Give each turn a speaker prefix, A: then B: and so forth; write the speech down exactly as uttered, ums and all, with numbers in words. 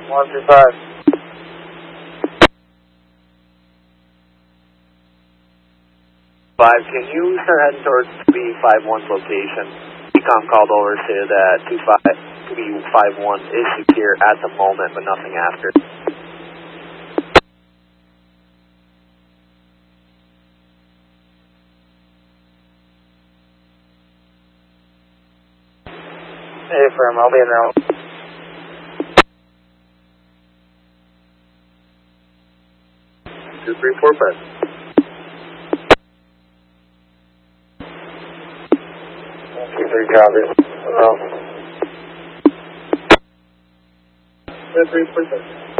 A: one three five.
B: Five, can you start heading towards B five one's location? Ecom called over to that two five B five one is secure at the moment, but nothing after.
A: Hey, firm, I'll be in route.
B: Two three four five.
A: Two three copy. No.
B: Two three four five.